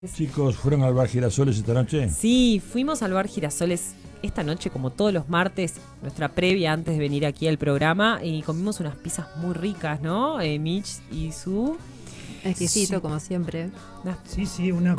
Chicos, ¿fueron al bar Girasoles esta noche? Sí, fuimos al bar Girasoles esta noche, como todos los martes, nuestra previa antes de venir aquí al programa, y comimos unas pizzas muy ricas, ¿no? Mitch y Su. Exquisito, Sí. como siempre. Unas Sí, una